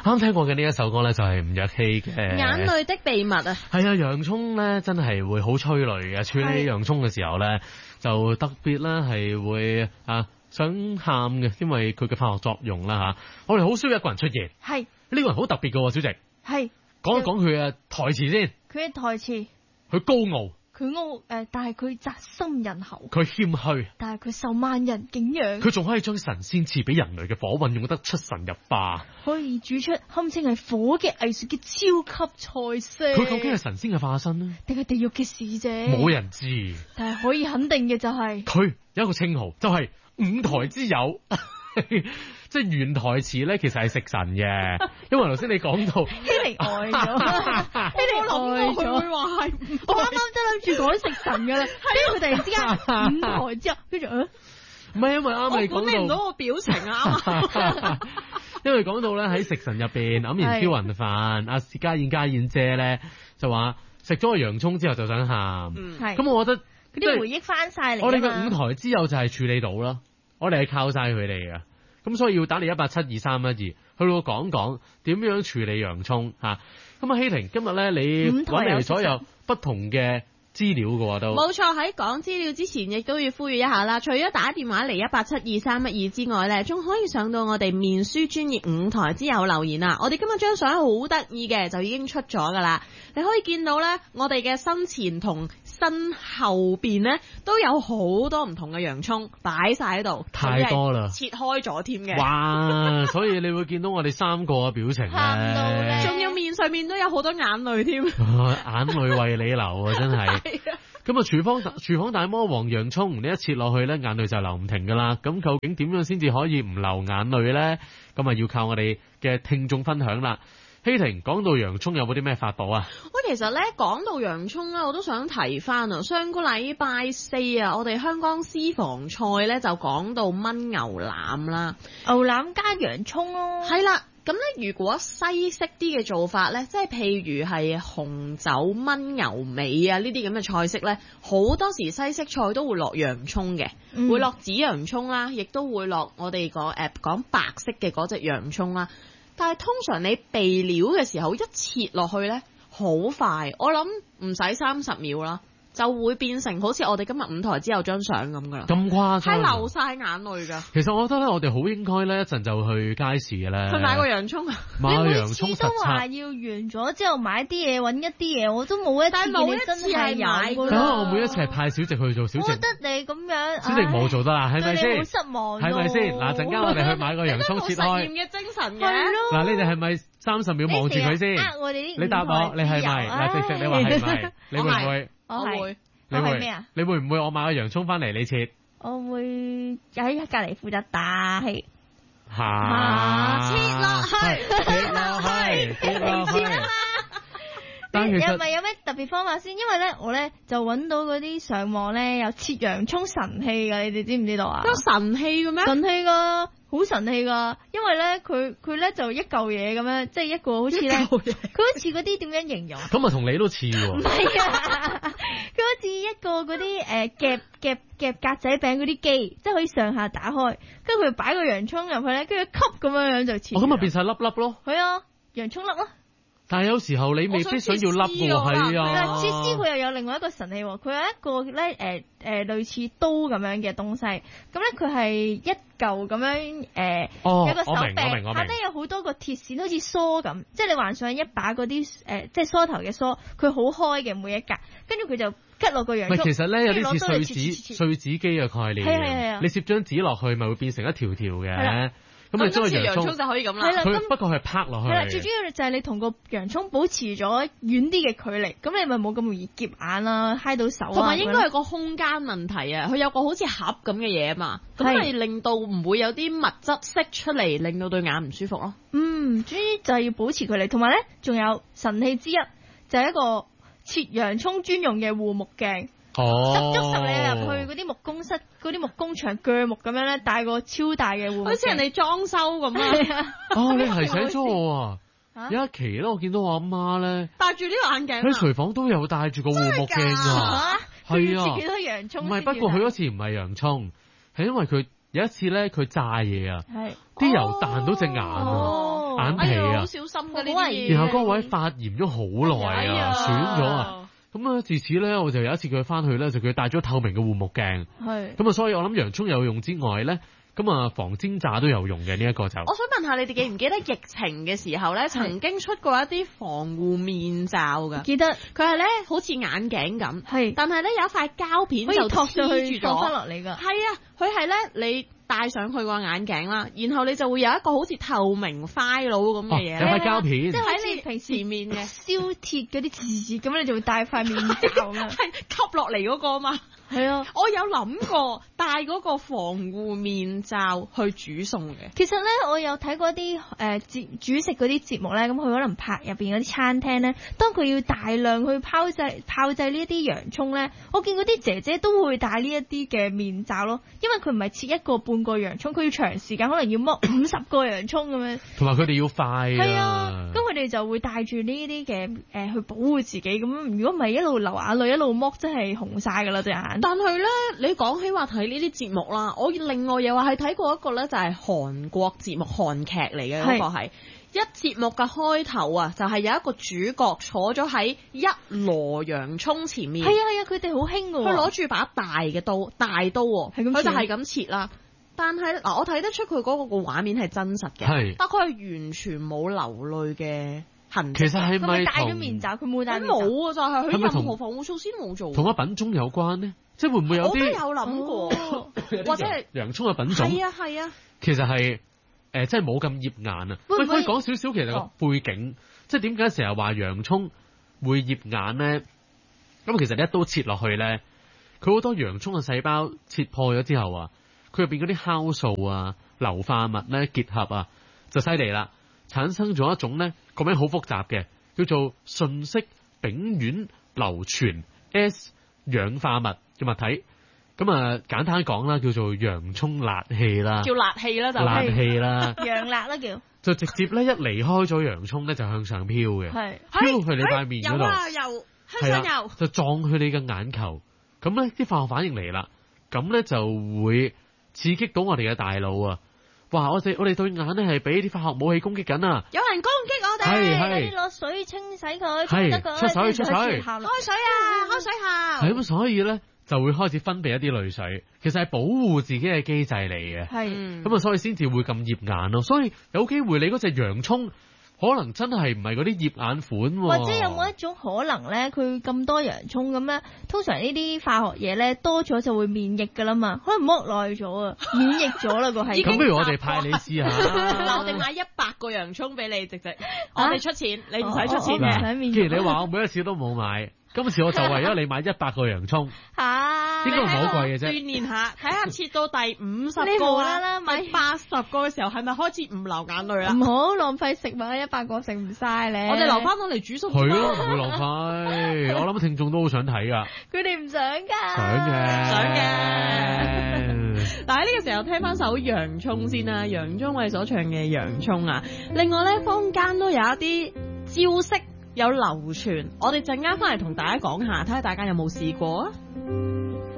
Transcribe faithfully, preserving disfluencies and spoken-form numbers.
啱聽過嘅呢一首歌咧，就係吳若希嘅眼淚的秘密啊。 係啊，洋葱咧真係會好催淚嘅，處理洋葱嘅時候咧，就特別咧係會啊想喊嘅，因為佢嘅化學作用啦吓。我哋好需要一個人出現， 係呢個人好特別嘅，主席。 係講一講佢嘅台詞先。 佢嘅台詞， 佢高傲， 佢傲誒，但係佢宅心仁厚， 佢謙虛， 但係佢受萬人敬仰， 佢仲可以將神仙賜俾人類嘅火運用得出神入化， 可以煮出堪稱係火嘅藝術嘅超級菜式。 佢究竟係神仙嘅化身呢？ 定係地獄嘅使者？ 冇人知。 但係可以肯定嘅就係、是， 佢有一個稱號，就係、是、五台之友。即係原台詞咧，其實係食神嘅，因為頭先你講到希伶呆咗，希伶呆咗，佢會話係，我啱啱真諗住講食神噶啦，跟住佢突然之間五台之後，跟住嗯， 唔係因為啱你講到， 我管理唔到個表情啊， 因為講到咧喺食神入邊黯然銷魂飯，阿家燕家燕姐咧就話食咗個洋葱之後就想喊，係，咁我覺得嗰啲回憶翻晒嚟， 我哋嘅五台之友就係處理到啦。我哋係靠晒佢哋嘅，咁所以要打嚟一八七二三一二，去到講講點樣處理洋葱吓。咁啊，希婷今日咧你揾嚟所有不同嘅資料嘅都冇錯。喺講資料之前，亦都要呼籲一下啦。除咗打電話嚟一八七二三一二之外咧，仲可以上到我哋面書專頁五台之友留言啦。我哋今日張相好得意嘅，就已經出咗噶啦。你可以見到咧，我哋嘅身前同身後邊咧都有好多唔同嘅洋葱擺晒喺度， 太多啦， 切開咗添嘅。 哇！所以你會見到我哋三個嘅表情咧， 仲要面上面都有好多眼淚添， 眼淚為你流啊！真係。咁啊，廚房廚房大魔王洋葱，你一切落去咧，眼淚就流唔停噶啦。咁究竟點樣先至可以唔流眼淚咧？咁啊，要靠我哋嘅聽眾分享啦。希婷講到洋葱有冇啲咩法寶啊？ 喂，其實咧講到洋葱咧，我都想提翻啊。上個禮拜四啊，我哋香港私房菜咧就講到炆牛腩啦， 牛腩加洋葱咯。 係啦，咁咧如果西式啲嘅做法咧，即係譬如係紅酒炆牛尾啊呢啲咁嘅菜式咧，好多時西式菜都會落洋葱嘅，嗯、會落紫洋葱啦，亦都會落我哋個誒講白色嘅嗰隻洋葱啦。但係通常你備料嘅時候一切落去咧，好快，我諗唔使三十秒啦，就會變成好似我哋今日五台之後張相咁噶啦。 咁誇張？ 係流晒眼淚噶。 其實我覺得咧，我哋好應該咧一陣就去街市嘅咧。 去買個洋葱啊！ 買個洋葱實測。 你每次都話要完咗之後買啲嘢，揾一啲嘢，我都冇一次見你真係買㗎啦。 咁我每一次係派小直去做小直。 我覺得你咁樣， 小直冇做得啦，係咪先？ 對你好失望。 係咪先？嗱，陣間我哋去買個洋葱切開。 實驗嘅精神嘅。 嗱，你哋係咪三十秒望住佢先？你答我，你係咪？嗱，直直你話係咪？你會唔會？ 我會。 你會咩啊？ 你會唔會我買個洋葱翻嚟你切？ 我會喺隔籬負責打氣。 吓， 切落去， 切落去，切落去。但其實有咪有咩特別方法先？因為咧，我咧就揾到嗰啲上網咧有切洋葱神器噶，你哋知唔知道啊？ 有神器嘅咩？ 神器噶，好神器噶。因為咧，佢佢咧就一嚿嘢咁樣，即係一個好似咧，佢好似嗰啲點樣形容？ 咁啊，同你都似喎。 唔係啊，佢好似一個嗰啲誒夾夾夾格仔餅嗰啲機，即係可以上下打開，跟住佢擺個洋葱入去咧，跟住吸咁樣樣就切。 哦，咁啊變晒粒粒咯。 係啊，洋葱粒咯。 但係有時候你未必想要粒喎，係啊。 切絲佢又有另外一個神器喎，佢有一個咧誒誒類似刀咁樣嘅東西，咁咧佢係一嚿咁樣誒，呃哦、 有個手柄， 下底有好多個鐵線，好似梳咁，即係你幻想一把嗰啲誒，即係梳頭嘅梳，佢好開嘅每一格，跟住佢就吉落個洋葱。 其實咧有啲似碎紙碎紙機嘅概念， 係係係啊， 你攝張紙落去，咪會變成一條條嘅。咁你將個洋葱就可以咁啦， 佢不過係拍落去。 係啦，最主要就係你同個洋葱保持咗遠啲嘅距離，咁你咪冇咁容易夾眼啦，揩到手啊。 同埋應該係個空間問題啊，佢有個好似盒咁嘅嘢啊嘛，咁咪令到唔會有啲物質釋出嚟，令到對眼唔舒服咯。 嗯，主要就係要保持距離，同埋咧仲有神器之一，就係、是、一個切洋葱專用嘅護目鏡。 哦， 十足十你入去嗰啲木工室、嗰啲木工場鋸木咁樣咧，帶個超大嘅護目鏡， 好似人哋裝修咁啊！ 哦，你提醒咗我啊！有一期咧，我見到我阿媽咧戴住呢個眼鏡喺廚房都有戴住個護目鏡啊！係啊， 幾多洋葱？ 唔係，不過佢嗰次唔係洋葱，係因為佢有一次咧，佢炸嘢啊，啲油彈到隻眼啊！ 眼皮啊哎呀好，小心㗎呢啲嘢。 然後嗰個位發炎咗好耐哎呀啊，損咗啊。咁啊，自此咧，我就有一次叫佢翻去咧，就叫佢戴咗透明嘅護目鏡。 係。 咁啊，所以我諗洋葱有用之外咧，咁啊防煎炸都有用嘅呢一個就。 我想問下你哋記唔記得疫情嘅時候咧，曾經出過一啲防護面罩㗎？ 記得佢係咧好似眼鏡咁， 係， 但係咧有一塊膠片可以就托上去黐住放翻咗。 落嚟㗎。 係啊，佢係咧你戴上去個眼鏡啦，然後你就會有一個好似透明 file 咁嘅嘢有咧， 塊膠片， 即係好喺你似平時前面嘅燒鐵嗰啲字咁，你就會戴塊面罩咁樣。 係吸落嚟嗰個嘛。 係啊， 我有諗過戴嗰個防護面罩去煮餸嘅。 其實咧，我有睇過一啲誒節煮食嗰啲節目咧，咁佢可能拍入邊嗰啲餐廳咧，當佢要大量去炮製炮製呢一啲洋葱咧，我見嗰啲姐姐都會戴呢一啲嘅面罩咯，因為佢唔係切一個半個洋葱，佢要長時間，可能要剝五十個洋葱咁樣。 同埋佢哋要快係啊啊， 咁佢哋就會戴住呢啲嘅誒去保護自己，咁如果唔係一路流眼淚一路剝，真係紅晒㗎啦隻眼。 但係咧，你講起話睇呢啲節目啦，我另外又話係睇過一個咧，就係韓國節目韓劇嚟嘅嗰個係一節目嘅開頭啊，就係有一個主角坐咗喺一籮洋葱前面。 係啊係啊，佢哋好興㗎喎。 佢攞住把大嘅刀，大刀喎， 係咁切佢就係咁切啦。但係嗱，我睇得出佢嗰個個畫面係真實嘅， 係但佢係完全冇流淚嘅痕跡。 其實係佢咪戴咪同咗面罩？佢冇戴佢面罩。 冇啊，就係佢係咪同任何防護措施都冇做。 同一品種有關呢？即係會唔會有啲我都有諗過， 哦或者係洋葱嘅品種？ 係啊係啊， 其實係誒、呃，即係冇咁醃眼啊！喂， 會唔會可以講少少其實個背景，即係點解成日話洋葱會醃眼咧？咁其實你一刀切落去咧，佢好多洋葱嘅細胞切破咗之後啊，佢入邊嗰啲酵素啊、硫化物咧結合啊，就犀利啦，產生咗一種咧個名好複雜嘅，叫做順式丙烷硫醛 S 氧化物嘅物體。咁啊，簡單講啦，叫做洋葱辣氣啦， 叫辣氣啦就辣係。 氣啦， 洋辣啦叫。 就直接咧一離開咗洋葱咧就向上飄嘅， 係。 飄去你塊面嗰度， 有啊有，向係啦上游， 就撞去你嘅眼球，咁咧啲化學反應嚟啦，咁咧就會刺激到我哋嘅大腦啊！哇！我哋我哋對眼咧係俾啲化學武器攻擊緊啊！ 有人攻擊我係哋， 係你攞水清洗佢， 係得佢出水出水開水啊，開水喉。 係咁，所以咧就會開始分泌一啲淚水，其實係保護自己嘅機制嚟嘅。 係。 嗯咁啊，所以先至會咁醃眼咯。所以有機會你嗰隻洋葱可能真係唔係嗰啲醃眼款喎。 或者有冇一種可能咧？佢咁多洋葱咁咧，通常呢啲化學嘢咧多咗就會免疫噶啦嘛，可能剝耐咗啊，免疫咗啦個係。 咁不如我哋派你試下。 嗱，我哋買一百個洋葱俾你，直直，我哋出錢，你唔使出錢我唔嘅。 使免疫既然你話我每一次都冇買，今次我就為咗你買一百個洋葱， 嚇， 應該唔係好貴嘅啫。 鍛鍊下，睇下切到第五十你無個啦啦買第八十個嘅時候，係咪開始唔流眼淚啦？ 唔好浪費食物啊！一百個食唔晒咧。 我哋留翻攞嚟煮餸。 係咯，唔會浪費。我諗聽眾都好想睇噶， 佢哋唔想㗎。 想嘅， 想嘅。但喺呢個時候聽翻首洋葱先啦，楊宗緯所唱嘅洋葱啊。另外咧，坊間都有一啲招式有流傳，我哋陣間翻嚟同大家講下，睇下大家有冇試過啊？